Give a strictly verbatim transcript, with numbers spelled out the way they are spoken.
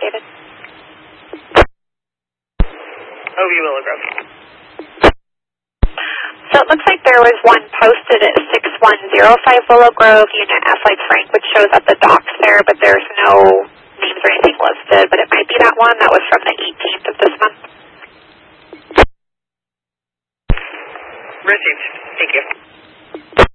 updated. O V Willow Grove. So it looks like there was one posted at six one zero five Willow Grove, Unit F like Frank, which shows at the docks there, but there's no names or anything listed, but it might be that one. That was from the eighteenth of this month. Received. Thank you.